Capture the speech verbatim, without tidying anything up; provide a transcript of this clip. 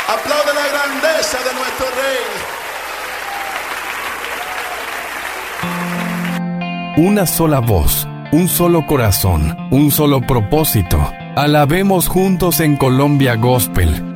Aplaude la grandeza de nuestro Rey. Una sola voz, un solo corazón, un solo propósito. Alabemos juntos en Colombia Gospel.